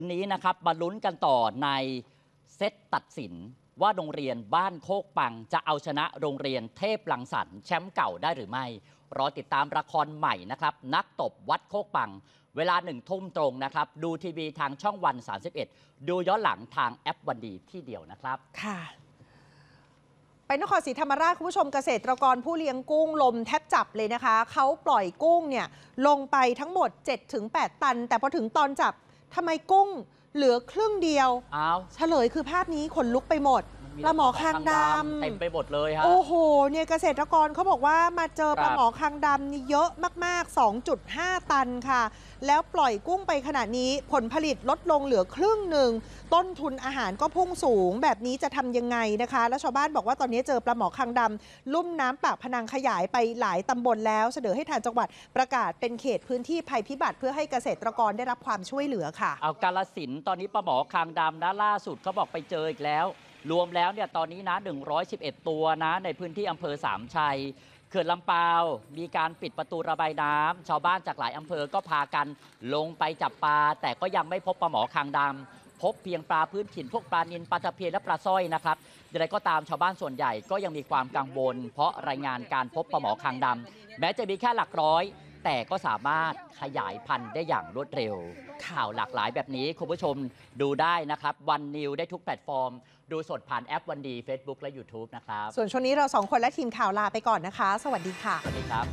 นี้นะครับมาลุ้นกันต่อในเซตตัดสินว่าโรงเรียนบ้านโคกปังจะเอาชนะโรงเรียนเทพลังสรรค์แชมป์เก่าได้หรือไม่รอติดตามละครใหม่นะครับนักตบวัดโคกปังเวลา1 ทุ่มตรงนะครับดูทีวีทางช่องวัน31ดูย้อนหลังทางแอปวันดีที่เดียวนะครับค่ะไปนครศรีธรรมราชคุณผู้ชมเกษตรกรผู้เลี้ยงกุ้งลมแทบจับเลยนะคะเขาปล่อยกุ้งเนี่ยลงไปทั้งหมด 7-8 ตันแต่พอถึงตอนจับทำไมกุ้งเหลือครึ่งเดียวเฉลยคือภาพนี้ขนลุกไปหมดปลาหมอคางดำเต็มไปหมดเลยฮะโอ้โหเนี่ยเกษตรกรเขาบอกว่ามาเจอปลาหมอคางดำนี่เยอะมากๆ 2.5 ตันค่ะแล้วปล่อยกุ้งไปขนาดนี้ผลผลิตลดลงเหลือครึ่งหนึ่งต้นทุนอาหารก็พุ่งสูงแบบนี้จะทำยังไงนะคะแล้วชาวบ้านบอกว่าตอนนี้เจอปลาหมอคางดำลุ่มน้ำปากพนังขยายไปหลายตำบลแล้วเสนอให้ทางจังหวัดประกาศเป็นเขตพื้นที่ภัยพิบัติเพื่อให้เกษตรกรได้รับความช่วยเหลือค่ะเอากาฬสินธุ์ตอนนี้ปลาหมอคางดำนะล่าสุดเขาบอกไปเจออีกแล้วรวมแล้วเนี่ยตอนนี้นะ111 ตัวนะในพื้นที่อำเภอสามชัยเขื่อนลำปาวมีการปิดประตูระบายน้ำชาวบ้านจากหลายอำเภอก็พากันลงไปจับปลาแต่ก็ยังไม่พบปลาหมอคางดำพบเพียงปลาพื้นถิ่นพวกปลานิลปลาตะเพียนและปลาสร้อยนะครับอย่างไรก็ตามชาวบ้านส่วนใหญ่ก็ยังมีความกังวลเพราะรายงานการพบปลาหมอคางดำแม้จะมีแค่หลักร้อยแต่ก็สามารถขยายพันธุ์ได้อย่างรวดเร็วข่าวหลากหลายแบบนี้คุณผู้ชมดูได้นะครับวันนิวได้ทุกแพลตฟอร์มดูสดผ่านแอปวันดี Facebook และ YouTube นะครับส่วนช่วงนี้เรา2 คนและทีมข่าวลาไปก่อนนะคะสวัสดีค่ะสวัสดีครับ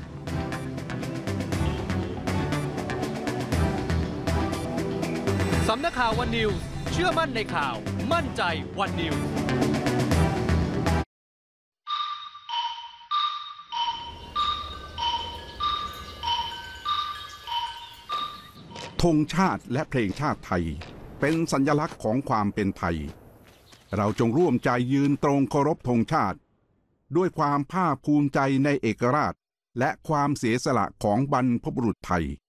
สำนักข่าววันนิวเชื่อมั่นในข่าวมั่นใจวันนิวธงชาติและเพลงชาติไทยเป็นสัญลักษณ์ของความเป็นไทยเราจงร่วมใจยืนตรงเคารพธงชาติด้วยความภาคภูมิใจในเอกราชและความเสียสละของบรรพบุรุษไทย